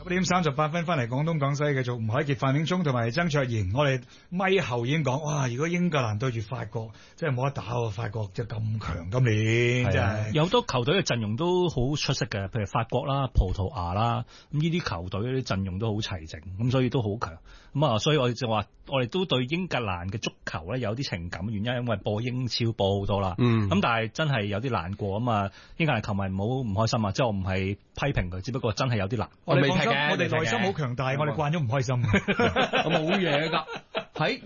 6:38翻嚟廣東廣西繼續吳凱傑、范永聰同埋曾卓然，我哋咪後已經講，哇！如果英格蘭對住法國，真係冇得打喎，法國即係咁強今年，真係有好多球隊嘅陣容都好出色嘅，譬如法國啦、葡萄牙啦，咁呢啲球隊啲陣容都好齊整，咁所以都好強。咁啊，所以我哋就話，我哋都對英格蘭嘅足球咧有啲情感，原因因為播英超播好多啦。咁但係真係有啲難過咁啊！英格蘭球迷唔好唔開心啊！即係我唔係批評佢，只不過真係有啲難。 我哋放心，我哋內心好強大，我哋慣咗唔開心。 冇嘢㗎。喺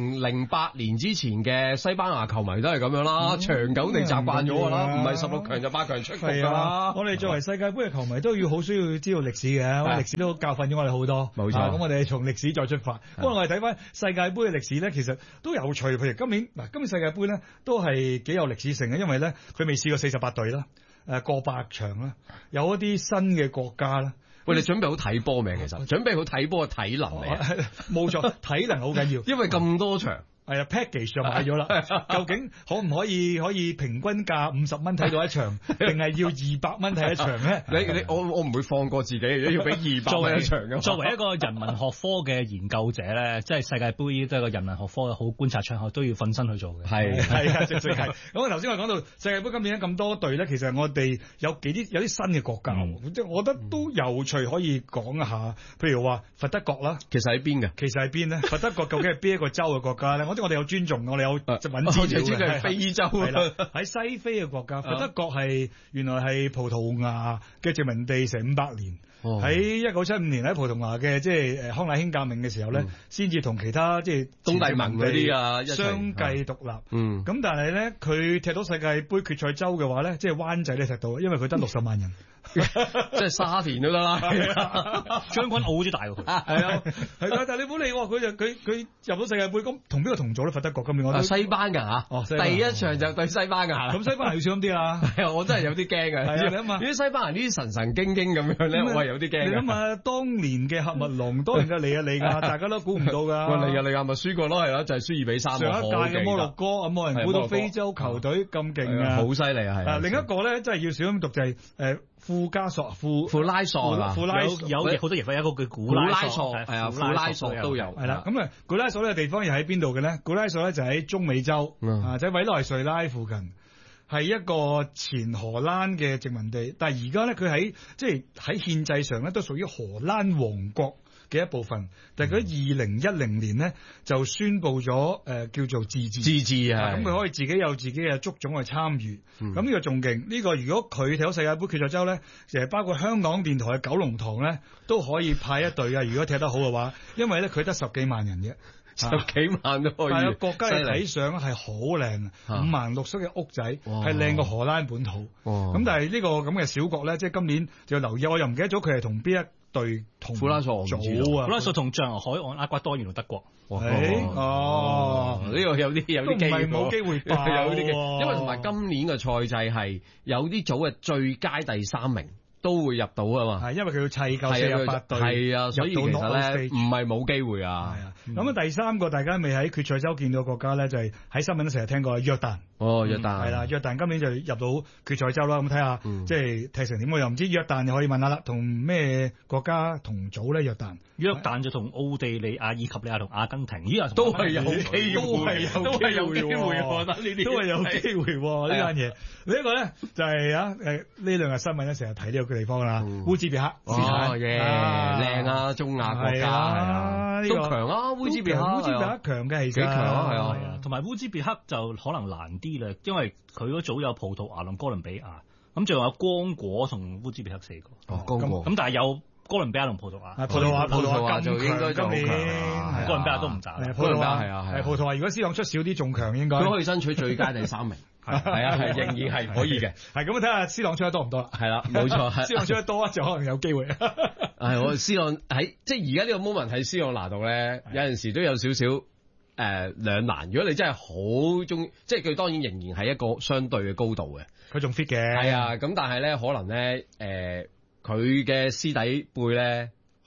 2008年之前嘅西班牙球迷都係咁樣啦，長久地習慣咗㗎啦，唔係16強就8強出局㗎啦。 我哋作為世界盃嘅球迷都要好需要知道歷史嘅，歷史都教訓咗我哋好多。 冇錯。 咁我哋從歷史再出發。不過我哋睇翻世界盃嘅歷史咧，其實都有趣。譬如今年世界盃咧都係幾有歷史性嘅，因為咧佢未試過48隊啦，過百場啦，有一啲新嘅國家啦。 喂，你準備好睇波未？其實準備好睇波嘅體能未？ 冇錯，體能好緊要， 因為咁多場。 係啊 ，package 就買咗啦。究竟可唔可以平均價50蚊睇到一場，定係要200蚊睇一場咧？ 我唔會放過自己，要俾200蚊一場嘅。 作為一個人文學科嘅研究者咧，即係世界盃都係個人文學科嘅好觀察窗口，都要瞓身去做嘅。 係啊，直係。咁頭先我講到世界盃今年咁多隊咧，其實我哋有啲新嘅國家，即係我覺得都有趣，可以講一下。譬如話佛得角啦， 其實喺邊嘅？ 其實喺邊咧？佛得角究竟係邊一個州嘅國家咧？我哋有尊重，我哋有揾資料嘅。 係非洲啦，喺西非嘅國家，佛得角原來係葡萄牙嘅殖民地成500年。喺1975年喺葡萄牙嘅即係康乃馨革命嘅時候咧，先至同其他即係東帝汶嗰啲啊相繼獨立。咁但係咧，佢踢到世界盃決賽周嘅話咧，即係灣仔咧踢到，因為佢得60萬人。 即係沙田都得啦， 將軍澳好似大過佢。 係啊，但係你唔好理喎，佢入到世界盃，咁同邊個同組咧？佛得角今年我西班牙第一場就對西班牙， 咁西班牙要小心啲啦。 係啊，我真係有啲驚嘅。係啊，你諗下，啲西班牙呢啲神神經經咁樣咧，我係有啲驚。 你諗下，當年嘅喀麥隆，當年嘅尼日利亞，大家都估唔到㗎。 尼日利亞咪輸過咯，係咯，就係輸2-3。 上一屆嘅摩洛哥，冇人估到非洲球隊咁勁啊！ 好犀利啊，係。 另一個咧，真係要小心讀就係富拉索有好多譯法，有一個叫古拉索，係啊，富拉索都有。 係啦，咁啊，古拉索呢個地方又喺邊度嘅咧？古拉索咧就喺中美洲，就喺委內瑞拉附近，係一個前荷蘭嘅殖民地。但係而家咧，佢喺憲制上咧都屬於荷蘭王國嘅一部分，但係佢喺2010年咧就宣布咗叫做自治啊，咁佢可以自己有自己嘅足總去參與，咁呢個仲勁。呢個如果佢踢到世界盃決賽周咧，其實包括香港電台嘅九龍塘咧都可以派一隊啊！如果踢得好嘅話，因為咧佢得10幾萬人啫 ，10幾萬都可以。 係啊，國家嘅睇相係好靚，5顏6色嘅屋仔係靚過荷蘭本土。咁但係呢個咁嘅小國咧，即係今年就留意，我又唔記得咗佢係同邊一對同富拉索組啊， 富拉索同象牙海岸厄瓜多原來德國。 呢個有啲機會， 都唔係冇機會爆， 有啲機會，因為同埋今年嘅賽制係有啲組嘅最佳第3名都會入到啊嘛， 係因為佢要砌夠48隊， 係啊，所以其實咧唔係冇機會啊。 係啊，咁第三個大家未喺決賽周見到國家咧，就係喺新聞都成日聽過約旦。 約旦係啦，約旦今年就入到決賽周啦。咁睇下即係踢成點，我又唔知約旦又可以問下啦，同咩國家同組咧？約旦就同奧地利亞、以及利亞同阿根廷， 都係有機會，都係有機會，我覺得呢啲都係有機會呢單嘢。呢一個咧就係呢兩日新聞咧成日睇呢個地方啦，烏茲別克斯坦靚啊，中亞國家都強啊，烏茲別克強嘅係幾強啊，係啊，同埋烏茲別克就可能難啲啦，因為佢嗰組有葡萄牙同哥倫比亞，咁仲有剛果同烏茲別克4個。 剛果咁但係有哥倫比亞同葡萄牙。 葡萄牙就應該就好強， 哥倫比亞都唔渣。 葡萄牙係葡萄牙，如果斯朗出少啲仲強應該。 佢可以爭取最佳第3名。係仍然係可以嘅。 係咁睇下斯朗出得多唔多啦。 係啦，冇錯。 斯朗出得多就可能有機會。 係我斯朗喺即係而家呢個 moment 喺斯朗拿度咧，有陣時都有少少兩難。如果你真係好中意，即係佢當然仍然係一個相對嘅高度嘅。 佢仲 fit 嘅。 係啊，咁但係咧可能咧佢嘅師弟輩咧。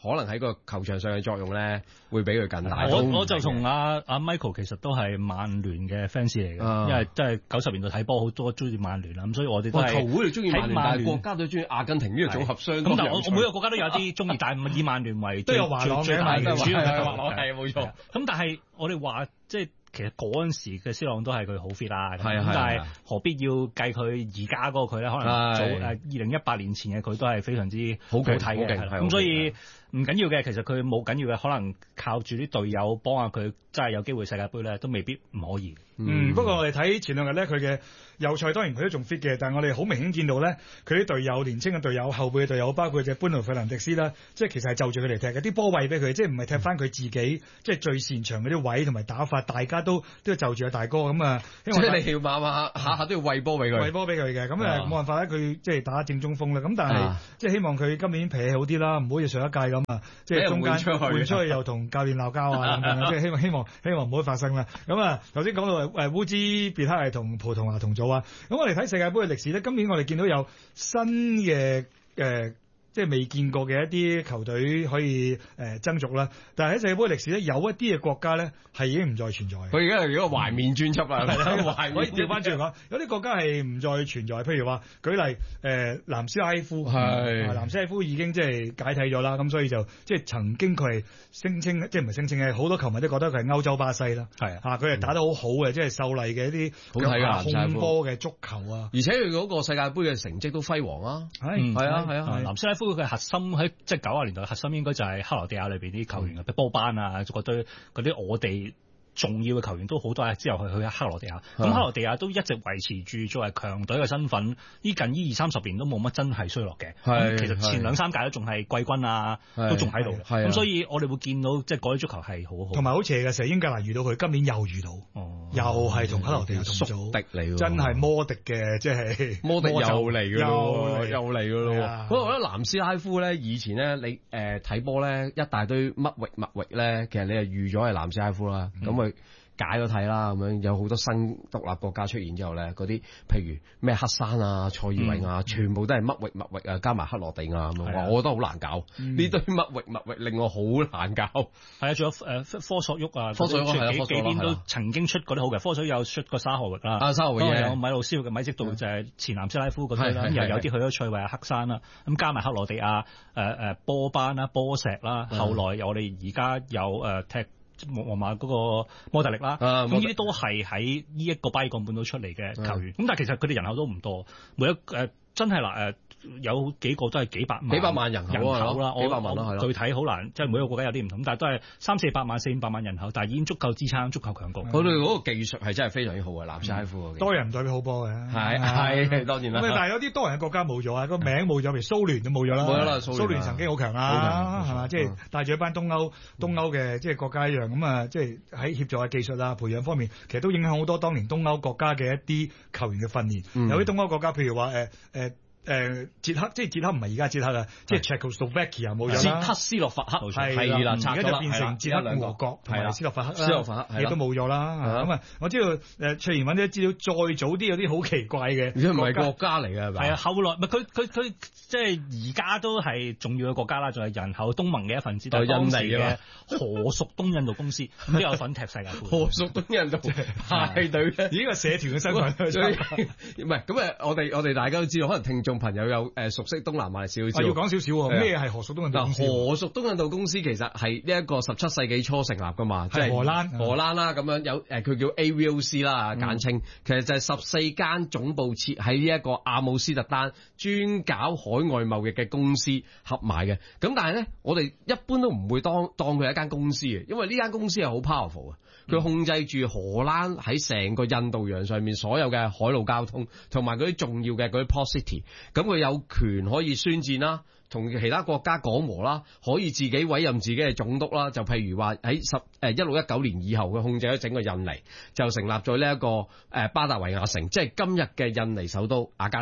可能喺個球場上嘅作用咧，會比佢更大。 我就同阿 Michael 其實都係曼聯嘅 fans 嚟嘅，因為真係90年代睇波好多中意曼聯啦，咁所以我哋都係球會就中意曼聯，但係國家隊中意阿根廷呢個組合相當。 咁但係我每個國家都有啲中意，但係以曼聯為都有華朗嘅， 主要係華朗係冇錯。 咁但係我哋話即係。其實嗰陣時嘅C朗都係佢好 fit 啦， 咁但係何必要計佢而家嗰個佢咧？可能早2018年前嘅佢都係非常之好睇嘅，咁所以唔緊要嘅。其實佢冇緊要嘅，可能靠住啲隊友幫下佢，真係有機會世界盃咧，都未必唔可以。 不過我哋睇前兩日咧，佢嘅右賽當然佢都仲 fit 嘅，但係我哋好明顯見到咧，佢啲隊友年青嘅隊友、後備嘅隊友，包括隻班奴費蘭迪斯啦，即係其實係就住佢嚟踢嘅，啲波位俾佢，即係唔係踢翻佢自己，即係最擅長嗰啲位同埋打法，大家都就住阿大哥咁啊， 即係你要下下都要餵波俾佢，餵波俾佢嘅，咁冇辦法咧，佢即係打正中鋒啦。咁但係即係希望佢今年脾氣好啲啦，唔好似上一屆咁啊，即係中間換出去又同教練鬧交啊，即係希望唔好發生啦。咁啊，頭先講到烏茲別克係同葡萄牙同組啊，咁我哋睇世界盃嘅歷史咧，今年我哋見到有新嘅即係未見過嘅一啲球隊可以爭逐啦，但係喺世界盃歷史咧，有一啲嘅國家咧係已經唔再存在。佢而家係一個懷緬專輯啦， 可以調翻轉嚟講，有啲國家係唔再存在。譬如話舉例南斯拉夫，南斯拉夫已經即係解體咗啦，咁所以就即係曾經佢係聲稱，即係唔係聲稱嘅，好多球迷都覺得佢係歐洲巴西啦。係佢係打得好好嘅，即係秀麗嘅一啲控波嘅足球啊， 而且佢嗰個世界盃嘅成績都輝煌啊。係南斯拉夫嘅核心喺即係90年代嘅核心應該就係克羅地亞裏邊啲球員嘅波班啊，嗰啲我哋重要嘅球員都好多之後去克羅地亞，咁克羅地亞都一直維持住作為強隊嘅身份，近20-30年都冇乜真係衰落嘅。其實前2-3屆都仲係季軍啊，都仲喺度。咁所以我哋會見到即係嗰啲足球係好好。 同埋好邪嘅，成日英格蘭遇到佢，今年又遇到，又係同克羅地亞同組， 敵嚟， 真係摩迪嘅，即係摩迪又嚟㗎咯，又嚟㗎咯。不過我覺得南斯拉夫咧，以前咧你睇波咧一大堆乜域咧，其實你係預咗係南斯拉夫啦，咁解咗睇啦，咁樣有好多新獨立國家出現之後咧，嗰啲譬如咩黑山啊、塞爾維亞，全部都係乜域啊，加埋克羅地亞咁樣，我覺得好難搞。呢堆乜域令我好難搞。 係啊，仲有科索沃啊，幾年都曾經出過啲好嘅，科索沃有出過沙河域啦， 沙河域有米路斯域嘅米積道就係前南斯拉夫嗰啲啦，又有啲去咗塞維亞黑山啦，咁加埋克羅地亞波班啦、波石啦，後來我哋而家有踢皇馬嗰個摩特力啦，咁呢啲都係喺呢一個巴爾幹半島出嚟嘅球員，咁但係其實佢哋人口都唔多，每一真係有幾個都係幾百萬人口啦， 幾百萬啦， 具體好難，即係每個國家有啲唔同，但係都係300-400萬、400萬人口，但係已經足夠支撐足球強國。 佢哋嗰個技術係真係非常之好嘅，南斯拉夫多人唔代表好波嘅， 係當然啦。 但係有啲多人嘅國家冇咗啊，個名冇咗，譬如蘇聯都冇咗啦。冇啦，蘇聯曾經好強啦，係嘛？即係帶住一班東歐嘅即係國家一樣咁啊，即係喺協助嘅技術啊、培養方面，其實都影響好多當年東歐國家嘅一啲球員嘅訓練。有啲東歐國家譬如話捷克，即係捷克唔係而家捷克啊，即係 Czechoslovakia 冇咗啦。 捷克斯洛伐克係啦，而家就變成捷克共和國同埋斯洛伐克啦，亦都冇咗啦。咁啊，我知道翠賢揾啲資料，再早啲有啲好奇怪嘅， 而家唔係國家嚟嘅係咪？ 係啊，後來咪佢即係而家都係重要嘅國家啦，仲係人口東盟嘅一份子，就係印尼嘅荷屬東印度公司，咁都有份踢世界盃。 荷屬東印度派隊嘅， 呢個社團嘅身份。 唔係咁我哋大家都知道，可能聽眾朋友有熟悉東南亞少少。 要講少少喎，咩係荷屬東印度公司？ 荷屬東印度公司其實係呢一個17世紀初成立㗎嘛，即係荷蘭啦咁樣有佢叫 AVOC 啦簡稱，其實就係14間總部設喺呢一個阿姆斯特丹，專搞海外貿易嘅公司合埋嘅。咁但係咧，我哋一般都唔會當佢係一間公司嘅，因為呢間公司係好 powerful 嘅。佢控制住荷蘭喺成個印度洋上面所有嘅海路交通，同埋嗰啲重要嘅嗰啲 port city。咁佢有權可以宣戰啦，同其他國家講和啦，可以自己委任自己嘅總督啦。就譬如話喺1619年以後，佢控制咗整個印尼，就成立咗呢一個巴達維亞城，即係今日嘅印尼首都雅加達。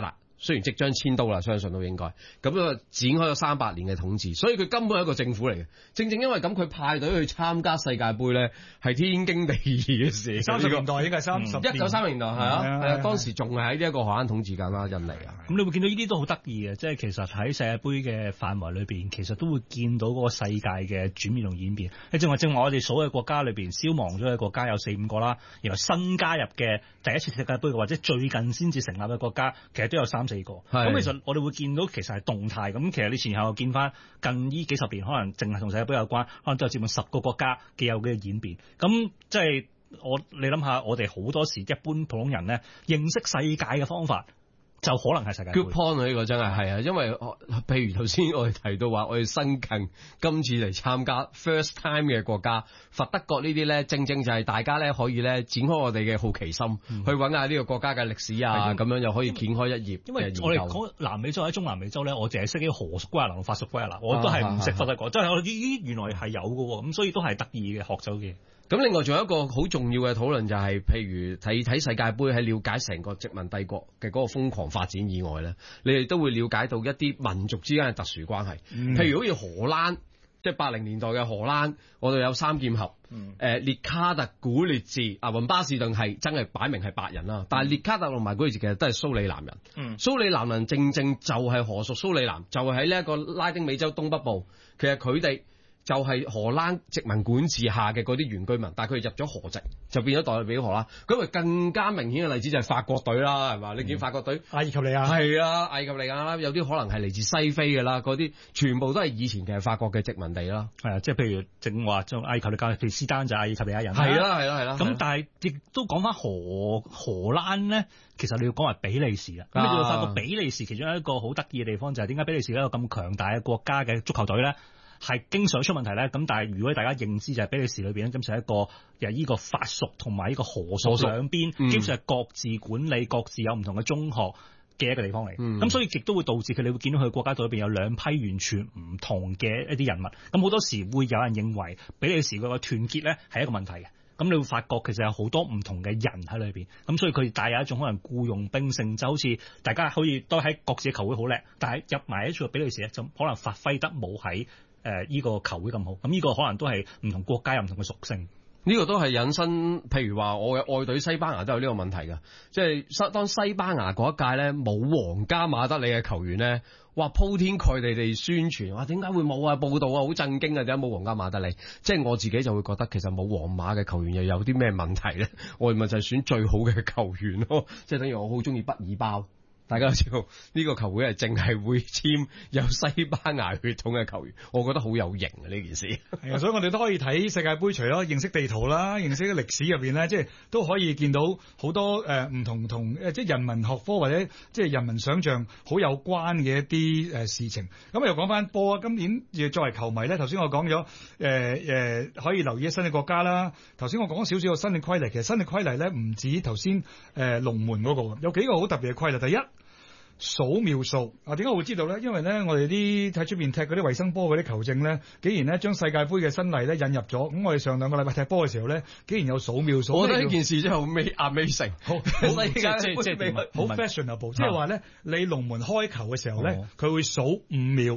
雖然即將遷都啦，相信都應該咁啊，展開咗300年嘅統治，所以佢根本係一個政府嚟嘅。正因為咁，佢派隊去參加世界盃咧，係天經地義嘅事。 30年代應該係 1930年代係啊，當時仲係喺呢一個荷蘭統治緊啦，印尼啊。 咁你會見到呢啲都好得意嘅，即係其實喺世界盃嘅範圍裏邊，其實都會見到嗰個世界嘅轉變同演變。你正話我哋數嘅國家裏邊，消亡咗嘅國家有4-5個啦，然後新加入嘅第一次世界盃或者最近先至成立嘅國家，其實都有3-4個。咁其實我哋會見到其實係動態。咁其實你前後見翻近呢幾十年，可能淨係同世界盃有關，可能都有接近10個國家嘅有嘅演變。咁即係你諗下，我哋好多時一般普通人咧認識世界嘅方法，就可能係世界盃。 Good point 啊！呢個真係啊，因為譬如頭先我哋提到話，我哋新近今次嚟參加 first time 嘅國家，佛德國呢啲咧，正正就係大家咧可以咧展開我哋嘅好奇心，去揾下呢個國家嘅歷史啊，咁樣又可以掀開一頁。 因為我哋講南美洲喺中南美洲咧，我淨係識啲荷屬圭亞那同法屬圭亞那，我都係唔識佛德國，即係我咦原來係有嘅喎，咁所以都係得意嘅學咗嘅。 咁另外仲有一個好重要嘅討論就係，譬如睇世界盃喺了解成個殖民帝國嘅嗰個瘋狂發展以外咧，你哋都會了解到一啲民族之間嘅特殊關係。譬如好似荷蘭，即係80年代嘅荷蘭，我哋有三劍俠，列卡特、古列治、雲巴士頓係真係擺明係白人啦，但係列卡特同埋古列治其實都係蘇里南人。蘇里南人正正就係荷屬蘇里南，就係喺呢一個拉丁美洲東北部，其實佢哋就係荷蘭殖民管治下嘅嗰啲原居民，但係佢哋入咗荷籍，就變咗代表荷蘭。咁咪更加明顯嘅例子就係法國隊啦，係嘛？你見法國隊阿爾及利亞係啊，阿爾及利亞啦，有啲可能係嚟自西非嘅啦，嗰啲全部都係以前嘅法國嘅殖民地啦。 係啊，即係譬如正話將阿爾及利亞，譬如斯丹就係阿爾及利亞人。 係啦。 咁但係亦都講翻荷蘭咧，其實你要講埋比利時啦。咁你會發覺比利時其中一個好得意嘅地方就係點解比利時一個咁強大嘅國家嘅足球隊咧，係經常出問題咧。咁但係如果大家認知就係比利時裏邊咧，咁就係一個由呢個法屬同埋呢個荷屬兩邊，基本上係各自管理、各自有唔同嘅中學嘅一個地方嚟。咁所以亦都會導致佢，你會見到佢國家隊裏邊有兩批完全唔同嘅一啲人物。咁好多時會有人認為比利時嗰個團結咧係一個問題嘅。咁你會發覺其實有好多唔同嘅人喺裏邊，咁所以佢帶有一種可能僱傭兵性，就好似大家好似都喺各自嘅球會好叻，但係入埋一組比利時咧，就可能發揮得冇喺呢個球會咁好。咁呢個可能都係唔同國家有唔同嘅屬性。 呢個都係引申，譬如話我嘅愛隊西班牙都有呢個問題㗎，即係當西班牙嗰一屆咧冇皇家馬德里嘅球員咧，哇鋪天蓋地宣傳，哇點解會冇啊？報道啊好震驚啊！點解冇皇家馬德里？即係我自己就會覺得其實冇皇馬嘅球員又有啲咩問題咧？我哋咪就係選最好嘅球員咯，即係等於我好中意畢爾包。大家都知道呢個球會係淨係會簽有西班牙血統嘅球員，我覺得好有型啊！呢件事係啊，所以我哋都可以睇世界盃，除咗認識地圖啦，認識啲歷史入邊咧，即係都可以見到好多唔同即係人文學科或者即係人民想像好有關嘅一啲事情。咁又講翻波啊！今年作為球迷咧，頭先我講咗可以留意新嘅國家啦。頭先我講少少個新嘅規例，其實新嘅規例咧唔止頭先龍門嗰個，有幾個好特別嘅規例。第一，數秒數啊！點解我會知道咧？因為咧，我哋啲喺出邊踢嗰啲衛生波嗰啲球證咧，竟然咧將世界盃嘅新例咧引入咗。咁我哋上2個禮拜踢波嘅時候咧，竟然有數秒數。 我覺得呢件事真係好 amazing，好即係好 fashionable。即係話咧，你龍門開球嘅時候咧，佢會數5秒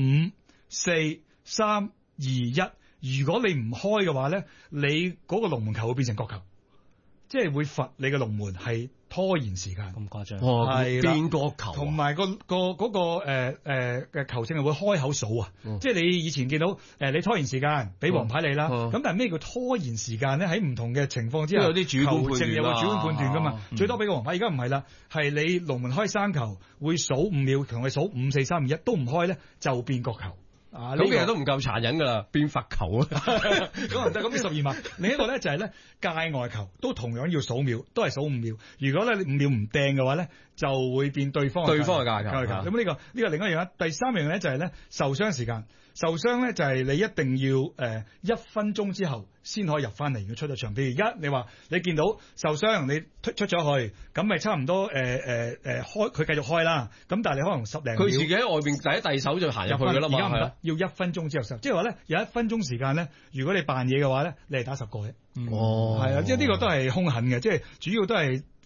，5、4、3、2、1。如果你唔開嘅話咧，你嗰個龍門球會變成角球，即係會罰你嘅龍門係拖延時間。 咁誇張？ 係變角球， 同埋嗰個嘅球證係會開口數啊！即係你以前見到你拖延時間俾黃牌你啦，咁但係咩叫拖延時間咧？喺唔同嘅情況之下， 有啲主觀判斷， 球證有個主觀判斷噶嘛。最多俾個黃牌，而家唔係啦，係你龍門開3球會數5秒，同你數5、4、3、2、1都唔開咧，就變角球。 咁其實都唔夠殘忍㗎啦，變罰球啊！ 咁就咁12碼。另一個咧就係咧界外球都同樣要數秒，都係數5秒。如果咧你5秒唔掟嘅話咧，就會變對方嘅界球。咁呢個另一樣啦。第三樣咧就係咧受傷時間。受傷咧就係你一定要1分鐘之後先可以入翻嚟，如果出咗場。譬如而家你話你見到受傷，你出咗去，咁咪差唔多開佢繼續開啦。咁但係你可能10零秒， 佢自己喺外邊第一第手就行入去㗎啦嘛。而家唔得， 要1分鐘之後收。即係話咧有1分鐘時間咧，如果你扮嘢嘅話咧，你係打10個嘅。 哦， 係啊，即係呢個都係兇狠嘅，即係主要都係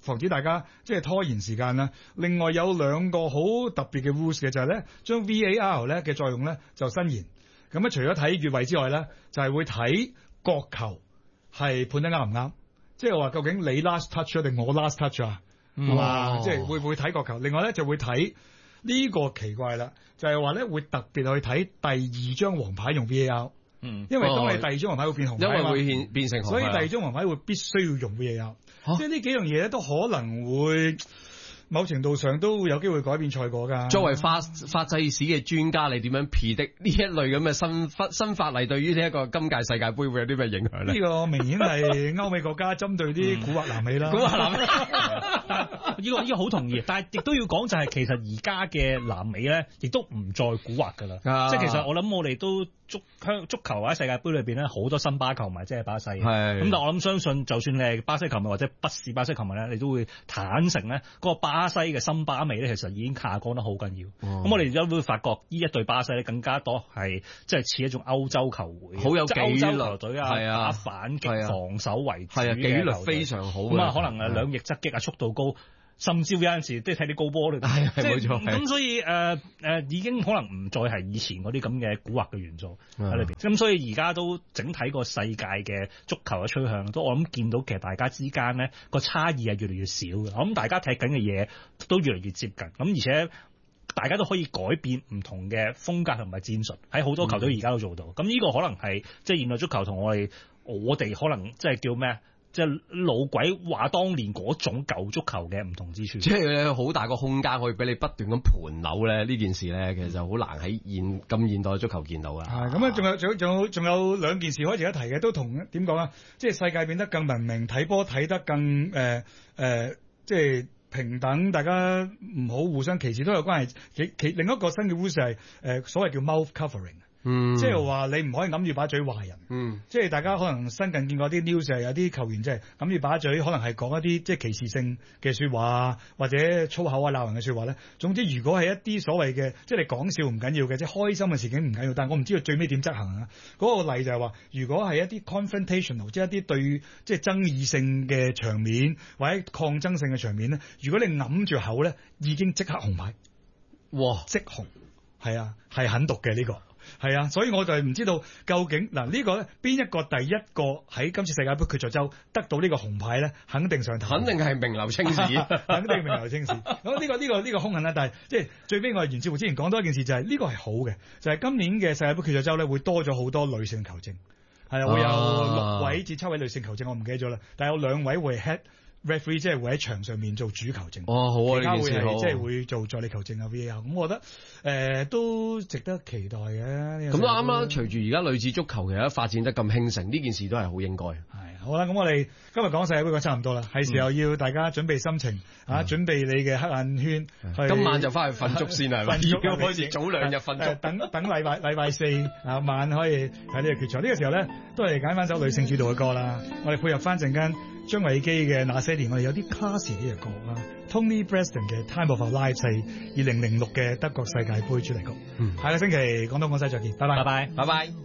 防止大家即係拖延時間啦。另外有兩個好特別嘅 rules 嘅就係咧，將 VAR 咧嘅作用咧就伸延。咁除咗睇越位之外咧，就係會睇角球係判得啱唔啱，即係話究竟你 last touch 定我 last touch 啊？係嘛？即係會唔會睇角球？另外咧就會睇呢個奇怪啦，就係話咧會特別去睇第二張黃牌用 VAR。因為當你第二張黃牌會變紅牌， 因為會變成紅牌， 所以第二張黃牌會必須要用 VAR。即係呢幾樣嘢咧都可能會某程度上都有機會改變賽果㗎。 作為法制史嘅專家，你點樣評的呢一類咁嘅新法例對於呢一個今屆世界盃會有啲咩影響咧？ 呢個明顯係歐美國家針對啲古惑南美啦。 古惑南美呢個好同意，但係亦都要講就係其實而家嘅南美咧，亦都唔再古惑㗎啦。即係其實我諗我哋都足球或者世界盃裏邊咧，好多新巴球迷即係巴西。咁但係我諗相信，就算你係巴西球迷或者不是巴西球迷咧，你都會坦誠咧，嗰個巴西嘅新巴味咧，其實已經下降得好緊要。咁我哋而家會發覺呢一隊巴西咧，更加多係即係似一種歐洲球會， 好有紀律球隊啊，打反擊防守為主嘅紀律非常好。 咁可能兩翼側擊啊，速度高。甚至有陣時都睇啲高波咧， 係冇錯。 咁所以已經可能唔再係以前嗰啲咁嘅蠱惑嘅元素喺裏邊。咁所以而家都整體個世界嘅足球嘅趨向，都我諗見到其實大家之間咧個差異係越嚟越少嘅。我諗大家睇緊嘅嘢都越嚟越接近。咁而且大家都可以改變唔同嘅風格同埋戰術，喺好多球隊而家都做到。咁呢個可能係即係現代足球同我哋可能即係叫咩？即係老鬼話當年嗰種舊足球嘅唔同之處， 即係好大個空間可以俾你不斷咁盤扭咧。呢件事咧，其實好難喺咁現代足球見到啊。 咁啊，仲有兩件事可以值得提嘅，都同點講啊？即係世界變得更文明，睇波睇得更即係平等，大家唔好互相歧視都有關係。另一個新嘅 rules 係所謂叫 mouth covering。即係話你唔可以揞住把嘴話人。即係大家可能新近見過啲 news 係有啲球員即係揞住把嘴，可能係講一啲即係歧視性嘅説話，或者粗口啊鬧人嘅説話咧。總之，如果係一啲所謂嘅即係你講笑唔緊要嘅，即係開心嘅事情唔緊要，但係我唔知道最尾點執行啊。嗰個例就係話，如果係一啲 confrontational，即係一啲對即係爭議性嘅場面或者抗爭性嘅場面咧，如果你揞住口咧，已經即刻紅牌。哇！即紅係啊，係狠毒嘅呢個。係啊，所以我就係唔知道究竟嗱呢個咧邊一個第一個喺今次世界盃決賽周得到呢個紅牌咧，肯定上頭， 肯定係名留青史， 肯定名留青史。咁呢個兇狠啦，但係即係最尾我哋袁志豪之前講多一件事就係呢個係好嘅，就係今年嘅世界盃決賽周咧會多咗好多女性球證，係啊會有6位至7位女性球證，我唔記得咗啦，但係有2位會 head referee 即係會喺場上面做主球證， 好啊， 其他會係即係會做助理球證啊 VAR， 咁我覺得都值得期待嘅。咁都啱啦，隨住而家女子足球其實發展得咁興盛，呢件事都係好應該。 係好啦，咁我哋今日講世界盃講差唔多啦，係時候要大家準備心情準備你嘅黑眼圈， 今晚就翻去瞓足先係咪？要開始早2日瞓足， 等禮拜4晚可以睇呢個決賽。呢個時候咧都係揀翻首女性主導嘅歌啦，我哋配合翻陣間張偉基嘅那些年，我哋有啲 classy 啲嘅歌啦。Tony Braxton 嘅 Time of Our Lives 係2006嘅德國世界盃主題曲。下個星期廣東廣西再見，拜拜。